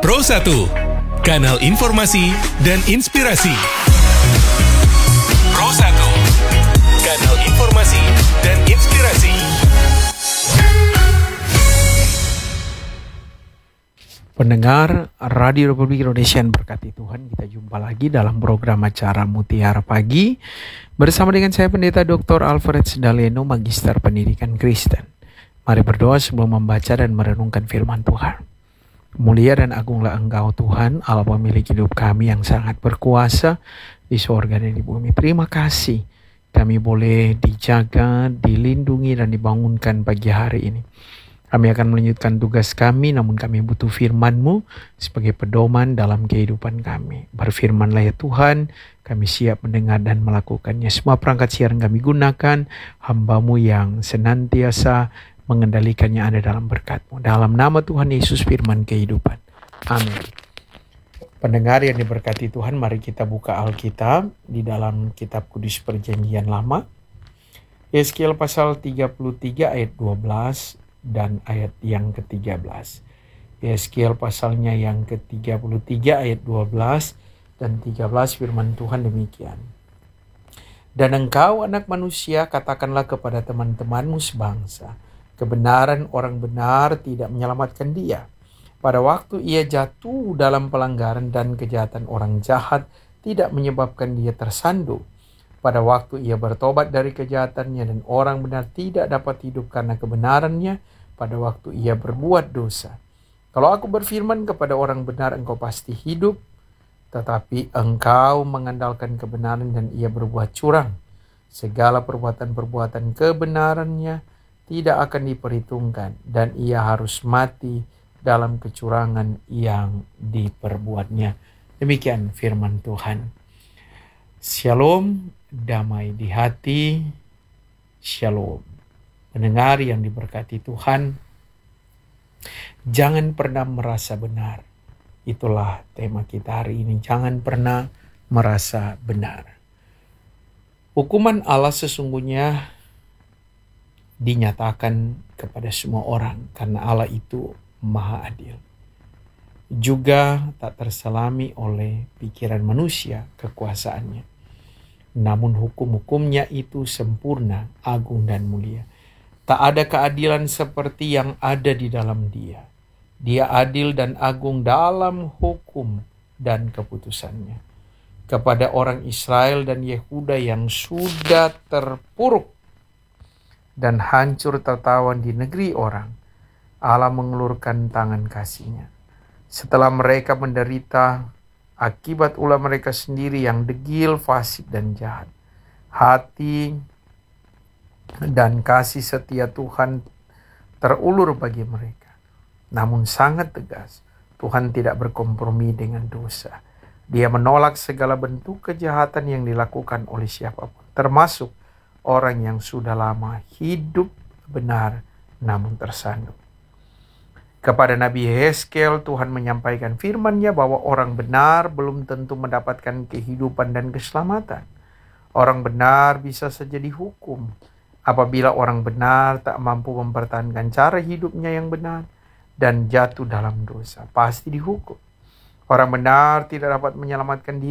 Pro 1, kanal informasi dan inspirasi. Pro 1, kanal informasi dan inspirasi. Pendengar Radio Republik Indonesia yang berkati Tuhan, kita jumpa lagi dalam program acara Mutiara Pagi bersama dengan saya Pendeta Dr. Alfred Sidaleno, Magister Pendidikan Kristen. Mari berdoa sebelum membaca dan merenungkan firman Tuhan. Mulia dan agunglah Engkau Tuhan, Allah pemilik hidup kami yang sangat berkuasa di sorga dan di bumi. Terima kasih kami boleh dijaga, dilindungi dan dibangunkan pagi hari ini. Kami akan melanjutkan tugas kami, namun kami butuh firman-Mu sebagai pedoman dalam kehidupan kami. Berfirmanlah ya Tuhan, kami siap mendengar dan melakukannya. Semua perangkat siaran kami gunakan, hamba-Mu yang senantiasa mengendalikannya ada dalam berkat-Mu. Dalam nama Tuhan Yesus firman kehidupan. Amin. Pendengar yang diberkati Tuhan, mari kita buka Alkitab di dalam kitab Kudus Perjanjian Lama. Yeskiel pasal 33 ayat 12 dan ayat yang ke-13. Yeskiel pasalnya yang ke-33 ayat 12 dan 13 firman Tuhan demikian. Dan engkau anak manusia, katakanlah kepada teman-temanmu sebangsa, kebenaran orang benar tidak menyelamatkan dia. Pada waktu ia jatuh dalam pelanggaran dan kejahatan orang jahat tidak menyebabkan dia tersandung. Pada waktu ia bertobat dari kejahatannya dan orang benar tidak dapat hidup karena kebenarannya, pada waktu ia berbuat dosa. Kalau aku berfirman kepada orang benar, engkau pasti hidup, tetapi engkau mengandalkan kebenaran dan ia berbuat curang. Segala perbuatan-perbuatan kebenarannya tidak akan diperhitungkan dan ia harus mati dalam kecurangan yang diperbuatnya. Demikian firman Tuhan. Shalom, damai di hati. Shalom. Pendengar yang diberkati Tuhan, jangan pernah merasa benar. Itulah tema kita hari ini. Jangan pernah merasa benar. Hukuman Allah sesungguhnya dinyatakan kepada semua orang karena Allah itu maha adil. Juga tak terselami oleh pikiran manusia kekuasaannya. Namun hukum-hukumnya itu sempurna, agung dan mulia. Tak ada keadilan seperti yang ada di dalam Dia. Dia adil dan agung dalam hukum dan keputusannya. Kepada orang Israel dan Yehuda yang sudah terpuruk dan hancur tertawan di negeri orang, Allah mengelurkan tangan kasih-Nya. Setelah mereka menderita akibat ulah mereka sendiri yang degil, fasik dan jahat, hati dan kasih setia Tuhan terulur bagi mereka. Namun sangat tegas, Tuhan tidak berkompromi dengan dosa. Dia menolak segala bentuk kejahatan yang dilakukan oleh siapapun, termasuk orang yang sudah lama hidup benar namun tersandung. Kepada Nabi Yeskiel, Tuhan menyampaikan firman-Nya bahwa orang benar belum tentu mendapatkan kehidupan dan keselamatan. Orang benar bisa saja dihukum. Apabila orang benar tak mampu mempertahankan cara hidupnya yang benar dan jatuh dalam dosa, pasti dihukum. Orang benar tidak dapat menyelamatkan diri